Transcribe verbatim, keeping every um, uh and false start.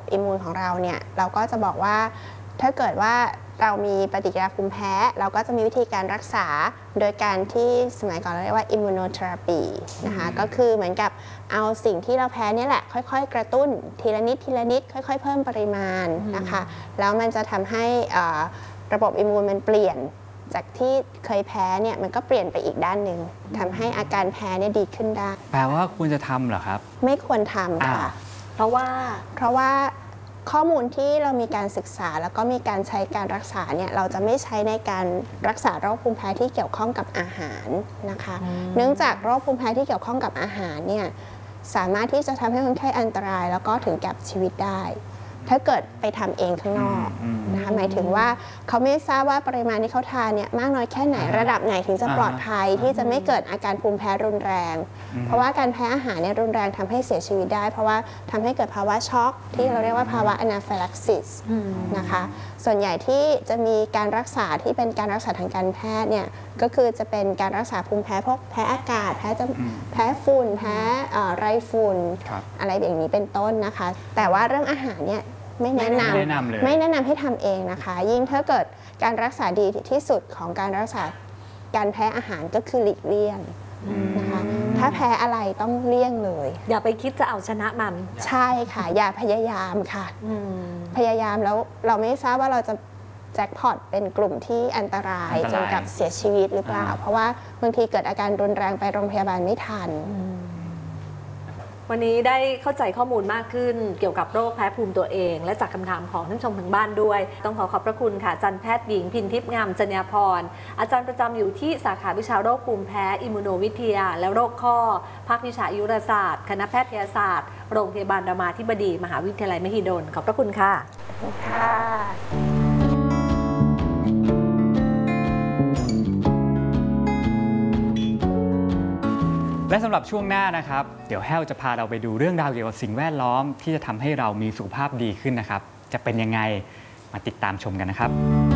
อิมมูนของเราเนี่ยเราก็จะบอกว่าถ้าเกิดว่าเรามีปฏิกิริยาภูมิแพ้เราก็จะมีวิธีการรักษาโดยการที่สมัยก่อนเราเรียกว่าอิมมูโนเทอราปีนะคะก็คือเหมือนกับเอาสิ่งที่เราแพ้นี่แหละค่อยๆกระตุ้นทีละนิดทีละนิดค่อยๆเพิ่มปริมาณนะคะแล้วมันจะทำให้ระบบอิมมูนมันเปลี่ยนจากที่เคยแพ้เนี่ยมันก็เปลี่ยนไปอีกด้านหนึ่งทำให้อาการแพ้เนี่ยดีขึ้นได้แปลว่าควรจะทำเหรอครับไม่ควรทำค่ะเพราะว่าเพราะว่าข้อมูลที่เรามีการศึกษาแล้วก็มีการใช้การรักษาเนี่ยเราจะไม่ใช้ในการรักษาโรคภูมิแพ้ที่เกี่ยวข้องกับอาหารนะคะเนื่องจากโรคภูมิแพ้ที่เกี่ยวข้องกับอาหารเนี่ยสามารถที่จะทำให้คนไข้อันตรายแล้วก็ถึงแก่ชีวิตได้ถ้าเกิดไปทำเองข้างนอกนะคะหมายถึงว่าเขาไม่ทราบว่าปริมาณที่เขาทานเนี่ยมากน้อยแค่ไหนระดับไหนถึงจะปลอดภัยที่จะไม่เกิดอาการภูมิแพ้รุนแรงเพราะว่าการแพ้อาหารเนี่ยรุนแรงทำให้เสียชีวิตได้เพราะว่าทำให้เกิดภาวะช็อกที่เราเรียกว่าภาวะอนาฟิลักซิสนะคะส่วนใหญ่ที่จะมีการรักษาที่เป็นการรักษาทางการแพทย์เนี่ยก็คือจะเป็นการรักษาภูมิแพ้พวกแพ้อากาศแพ้แพ้ฝุ่นแพ้ไรฝุ่นอะไรอย่างนี้เป็นต้นนะคะแต่ว่าเรื่องอาหารเนี่ยไม่แนะนำไม่แนะนำให้ทำเองนะคะยิ่งถ้าเกิดการรักษาดีที่สุดของการรักษาการแพ้อาหารก็คือหลีกเลี่ยงนะคะถ้าแพ้อะไรต้องเลี่ยงเลยอย่าไปคิดจะเอาชนะมันใช่ค่ะอย่าพยายามค่ะพยายามแล้วเราไม่ทราบว่าเราจะแจ็คพอตเป็นกลุ่มที่อันตรายจนกับเสียชีวิตหรือเปล่าเพราะว่าบางทีเกิดอาการรุนแรงไปโรงพยาบาลไม่ทันวันนี้ได้เข้าใจข้อมูลมากขึ้นเกี่ยวกับโรคแพ้ภูมิตัวเองและจากคำถามของท่านชมทางบ้านด้วยต้องขอขอบพระคุณค่ะอาจารย์แพทย์หญิงพินทิพย์งามจัญญาภรณ์อาจารย์ประจำอยู่ที่สาขาวิชาโรคภูมิแพ้อิมมูโนวิทยาและโรคข้อภาควิชาอายุรศาสตร์คณะแพทยศาสตร์โรงพยาบาลรามาธิบดีมหาวิทยาลัยมหิดลขอบพระคุณค่ะค่ะและสำหรับช่วงหน้านะครับเดี๋ยวแฮลจะพาเราไปดูเรื่องราวเกี่ยวกับสิ่งแวดล้อมที่จะทำให้เรามีสุขภาพดีขึ้นนะครับจะเป็นยังไงมาติดตามชมกันนะครับ